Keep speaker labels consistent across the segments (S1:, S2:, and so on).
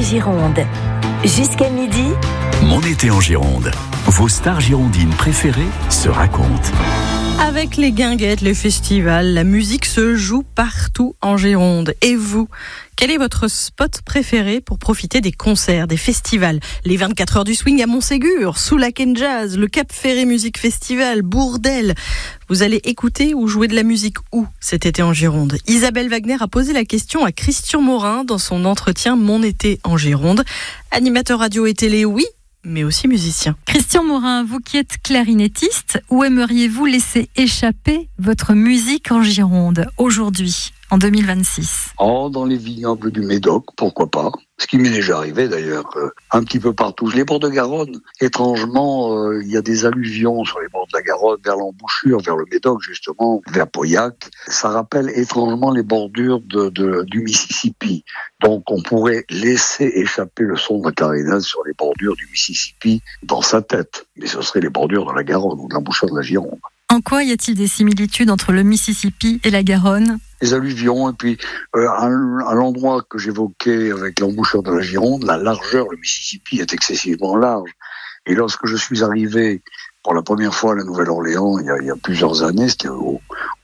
S1: Gironde. Jusqu'à midi,
S2: Mon été en Gironde. Vos stars girondines préférées se racontent.
S3: Avec les guinguettes, les festivals, la musique se joue partout en Gironde. Et vous, quel est votre spot préféré pour profiter des concerts, des festivals? Les 24 heures du swing à Montségur, Soulac and Jazz, le Cap Ferré Music Festival, Bourdelle. Vous allez écouter ou jouer de la musique où cet été en Gironde? Isabelle Wagner a posé la question à Christian Morin dans son entretien Mon été en Gironde. Animateur radio et télé, oui, mais aussi musicien.
S4: Christian Morin, vous qui êtes clarinettiste, où aimeriez-vous laisser échapper votre musique en Gironde aujourd'hui, en 2026?
S5: Dans les vignobles du Médoc, pourquoi pas. Ce qui m'est déjà arrivé d'ailleurs, un petit peu partout. Les bords de Garonne, étrangement, il y a des alluvions sur les bords de la Garonne, vers l'embouchure, vers le Médoc justement, vers Pauillac. Ça rappelle étrangement les bordures du Mississippi. Donc on pourrait laisser échapper le son de la clarinette sur les bordures du Mississippi dans sa tête. Mais ce serait les bordures de la Garonne ou de l'embouchure de la Gironde.
S4: En quoi y a-t-il des similitudes entre le Mississippi et la Garonne?
S5: Les alluvions, et puis à l'endroit que j'évoquais avec l'embouchure de la Gironde, la largeur, le Mississippi est excessivement large. Et lorsque je suis arrivé pour la première fois à la Nouvelle-Orléans, il y a plusieurs années, c'était au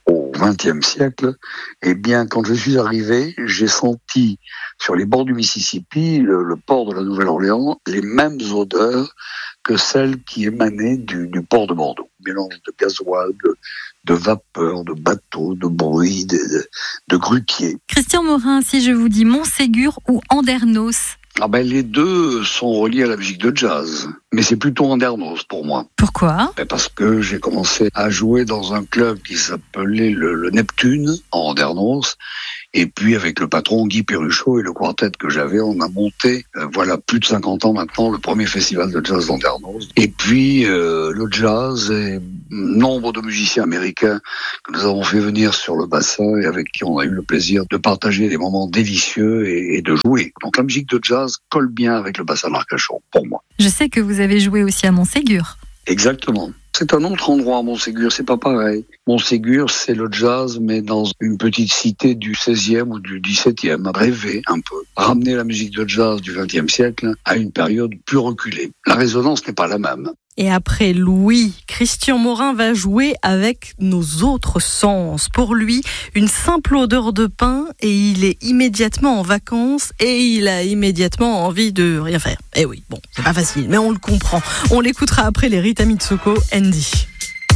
S5: XXe siècle, eh bien, quand je suis arrivé, j'ai senti sur les bords du Mississippi, le port de la Nouvelle-Orléans, les mêmes odeurs que celles qui émanaient du port de Bordeaux. Mélange de gasoil, de vapeur, de bateaux, de bruit, de grutiers.
S4: Christian Morin, si je vous dis Montségur ou Andernos?
S5: Les deux sont reliés à la musique de jazz, mais c'est plutôt Andernos pour moi.
S4: Pourquoi?
S5: Parce que j'ai commencé à jouer dans un club qui s'appelait le Neptune, en Andernos, et puis avec le patron Guy Perruchot et le quartet que j'avais, on a monté, plus de 50 ans maintenant, le premier festival de jazz d'Andernos. Et puis le jazz et nombre de musiciens américains que nous avons fait venir sur le bassin et avec qui on a eu le plaisir de partager des moments délicieux et de jouer. Donc la musique de jazz colle bien avec le bassin d'Arcachon, pour moi.
S4: Je sais que vous avez joué aussi à Montségur.
S5: Exactement. C'est un autre endroit, Montségur, c'est pas pareil. Montségur, c'est le jazz, mais dans une petite cité du 16e ou du 17e. Rêver un peu. Ramener la musique de jazz du 20e siècle à une période plus reculée. La résonance n'est pas la même.
S3: Et après Louis, Christian Morin va jouer avec nos autres sens. Pour lui, une simple odeur de pain et il est immédiatement en vacances et il a immédiatement envie de rien faire. Eh oui, bon, c'est pas facile, mais on le comprend. On l'écoutera après les Rita Mitsouko, Andy.